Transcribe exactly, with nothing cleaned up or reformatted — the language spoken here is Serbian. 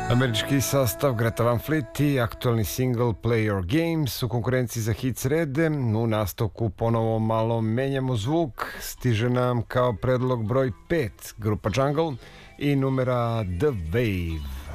Američki sastav Greta Van Fleet i aktualni single Play Your Games u konkurenciji za hit srede. U nastavku ponovo malo menjamo zvuk, stiže nam kao predlog broj pet grupa Jungle i numera The Wave.